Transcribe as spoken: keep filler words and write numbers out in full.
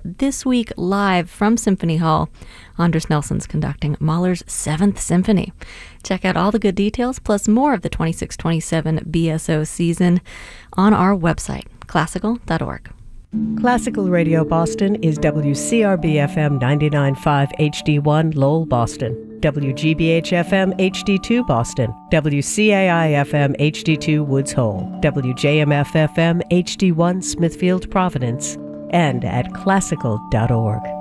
this week live from Symphony Hall. Andres Nelson's conducting Mahler's Seventh Symphony. Check out all the good details, plus more of the twenty-six twenty-seven B S O season on our website, classical dot org. Classical Radio Boston is W C R B F M ninety-nine point five H D one Lowell, Boston, W G B H F M H D two Boston, W C A I F M H D two Woods Hole, W J M F F M H D one Smithfield, Providence, and at classical dot org.